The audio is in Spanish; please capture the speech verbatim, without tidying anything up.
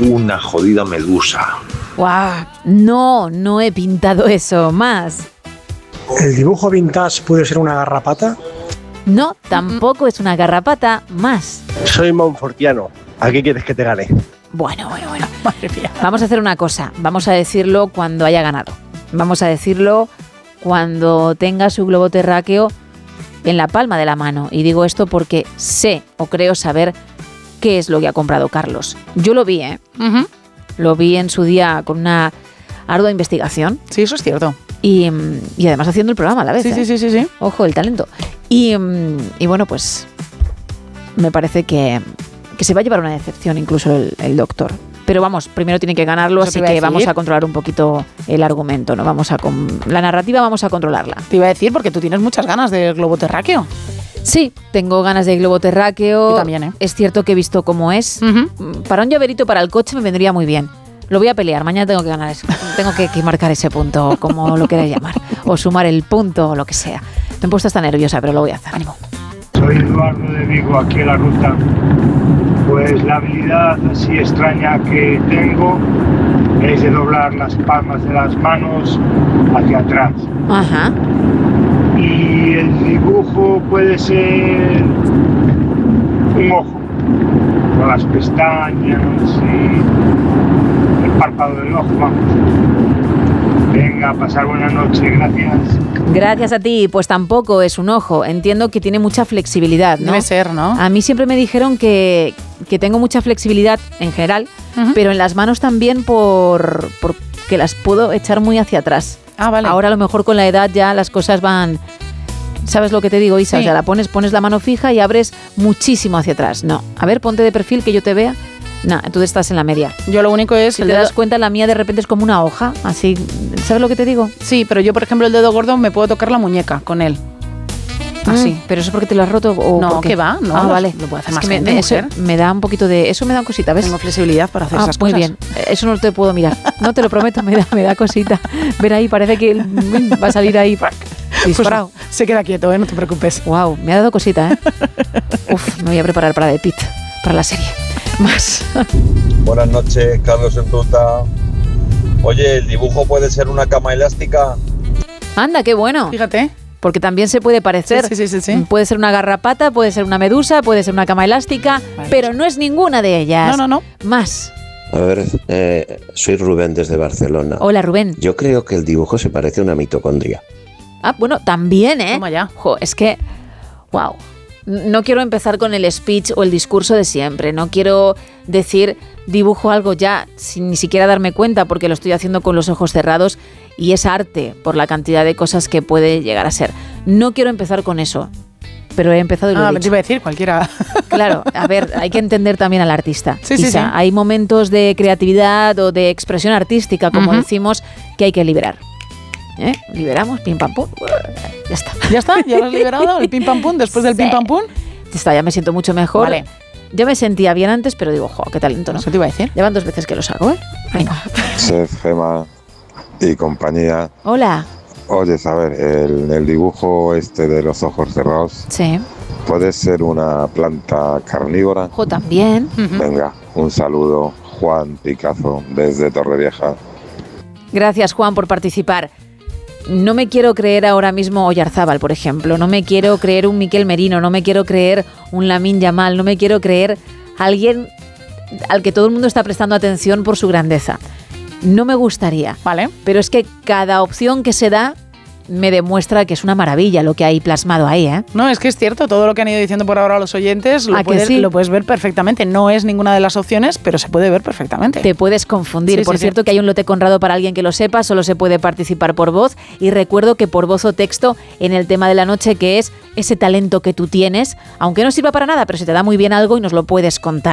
una jodida medusa. ¡Guau! No, no he pintado eso. Más. ¿El dibujo vintage puede ser una garrapata? No, tampoco es una garrapata. Más. Soy monfortiano. ¿A qué quieres que te gane? Bueno, bueno, bueno. Madre mía. Vamos a hacer una cosa. Vamos a decirlo cuando haya ganado. Vamos a decirlo cuando tenga su globo terráqueo en la palma de la mano. Y digo esto porque sé o creo saber qué es lo que ha comprado Carlos. Yo lo vi, ¿eh? Uh-huh. Lo vi en su día con una ardua investigación. Sí, eso es cierto. Y, y además haciendo el programa a la vez. Sí, ¿eh? sí, sí, sí, sí. Ojo, el talento. Y, y bueno, pues me parece que, que se va a llevar una decepción incluso el, el doctor. Pero vamos, primero tiene que ganarlo, Eso así que vamos a controlar un poquito el argumento, ¿no? Vamos a con, la narrativa vamos a controlarla. Te iba a decir, porque tú tienes muchas ganas del globo terráqueo. Sí, tengo ganas de globo terráqueo. Yo también, ¿eh? Es cierto que he visto cómo es. Uh-huh. Para un llaverito para el coche me vendría muy bien. Lo voy a pelear, mañana tengo que ganar eso. Tengo que, que marcar ese punto, como lo queráis llamar. O sumar el punto, o lo que sea. Me he puesto hasta nerviosa, pero lo voy a hacer. Ánimo. Soy Eduardo de Vigo, aquí en la ruta. Pues la habilidad así extraña que tengo es de doblar las palmas de las manos hacia atrás. Ajá. Y el dibujo puede ser un ojo, con las pestañas y el párpado del ojo, vamos. Venga, a pasar buena noche, gracias. Gracias a ti, pues tampoco es un ojo. Entiendo que tiene mucha flexibilidad, ¿no? Debe ser, ¿no? A mí siempre me dijeron que, que tengo mucha flexibilidad en general, uh-huh. pero en las manos también por, por que las puedo echar muy hacia atrás. Ah, vale. Ahora a lo mejor con la edad ya las cosas van... ¿Sabes lo que te digo, Isa? Sí. O sea, la pones, pones la mano fija y abres muchísimo hacia atrás. No, a ver, ponte de perfil que yo te vea. No, tú estás en la media. Yo lo único es... Si el te dedo... das cuenta, la mía de repente es como una hoja, así... ¿Sabes lo que te digo? Sí, pero yo, por ejemplo, el dedo gordo me puedo tocar la muñeca con él. Así. Mm, ¿pero eso es porque te lo has roto o no, porque ¿qué va? No, ah, vale. Lo puedo hacer es más que me, gente, me, eso me da un poquito de... Eso me da cosita, ¿ves? Tengo flexibilidad para hacer ah, esas muy cosas. Muy bien. Eso no te puedo mirar. No te lo prometo, me da, me da cosita. Ver ahí, parece que va a salir ahí... disparado. Pues se queda quieto, ¿eh? No te preocupes. Wow, me ha dado cosita, ¿eh? Uf, me voy a preparar para The Pit, para la serie. Más. Buenas noches, Carlos en ruta. Oye, ¿el dibujo puede ser una cama elástica? Anda, qué bueno. Fíjate. Porque también se puede parecer. Sí, sí, sí, sí. Puede ser una garrapata, puede ser una medusa, puede ser una cama elástica, vale. Pero no es ninguna de ellas. No, no, no. Más. A ver, eh, soy Rubén desde Barcelona. Hola, Rubén. Yo creo que el dibujo se parece a una mitocondria. Ah, bueno, también, ¿eh? Toma ya. Jo, es que, wow. No quiero empezar con el speech o el discurso de siempre. No quiero decir dibujo algo ya sin ni siquiera darme cuenta porque lo estoy haciendo con los ojos cerrados y es arte por la cantidad de cosas que puede llegar a ser. No quiero empezar con eso, pero he empezado y lo ah, he me dicho. te iba a decir cualquiera. Claro, a ver, hay que entender también al artista. Sí, Isa, sí, sí. Hay momentos de creatividad o de expresión artística, como uh-huh. decimos, que hay que liberar. ¿Eh? Liberamos, pim pam pum, ya está. ¿Ya está? ¿Ya lo has liberado? ¿El pim pam pum? ¿Después del sí. pim pam pum? Ya está, ya me siento mucho mejor. Vale. Yo me sentía bien antes, pero digo, jo, qué talento, ¿no? Eso te iba a decir. Llevan dos veces que lo saco, ¿eh? Venga. Chef, Gema y compañía. Hola. Oye, a ver, el, el dibujo este de los ojos cerrados. Sí. ¿Puede ser una planta carnívora? Jo, también. Uh-huh. Venga, un saludo. Juan Picazo, desde Torrevieja. Gracias, Juan, por participar. No me quiero creer ahora mismo Oyarzábal, por ejemplo. No me quiero creer un Miquel Merino. No me quiero creer un Lamine Yamal. No me quiero creer alguien al que todo el mundo está prestando atención por su grandeza. No me gustaría. Vale. Pero es que cada opción que se da me demuestra que es una maravilla lo que hay plasmado ahí, ¿eh? No, es que es cierto, todo lo que han ido diciendo por ahora los oyentes lo, ¿A puedes, que sí? lo puedes ver perfectamente. No es ninguna de las opciones, pero se puede ver perfectamente. Te puedes confundir. Sí, por sí, cierto, sí. que hay un lote Conrado para alguien que lo sepa, solo se puede participar por voz. Y recuerdo que por voz o texto en el tema de la noche, que es ese talento que tú tienes, aunque no sirva para nada, pero se te da muy bien algo y nos lo puedes contar.